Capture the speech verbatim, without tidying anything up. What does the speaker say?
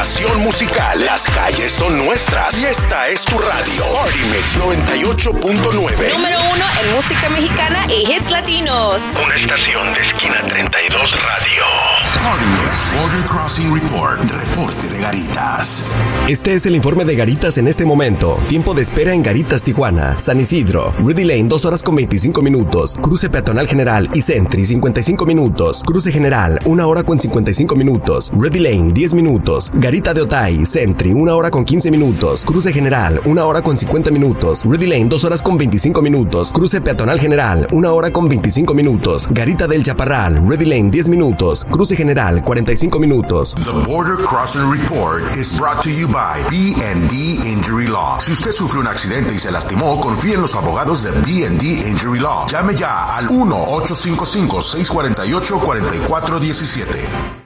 información musical. Las calles son nuestras y esta es tu radio. Party Mix noventa y ocho punto nueve. Número uno en música mexicana y hits latinos. Una estación de Esquina treinta y dos Radio. Party Mix Border Crossing Report. Reporte de Garitas. Este es el informe de Garitas en este momento. Tiempo de espera en Garitas, Tijuana. San Isidro, Rudy Lane, dos horas con veinticinco minutos. Cruce Peatonal General y Sentry, cincuenta y cinco minutos. Cruce General, una hora con cincuenta y cinco minutos. Rudy Lane, diez minutos. Garita de Otay, Sentry, una hora con quince minutos. Cruce General, una hora con cincuenta minutos. Rudy Lane, dos horas con veinticinco minutos. Cruce Peatonal General, una hora con veinticinco minutos. Garita del Chaparral, Rudy Lane, diez minutos. Cruce General, cuarenta y cinco minutos. The Border Crossing Report is brought to you by B and D Injury Law. Si usted sufre un accidente y se lastimó, confíe en los abogados de B and D Injury Law. Llame ya al uno ocho cinco cinco, seis cuatro ocho, cuatro cuatro uno siete.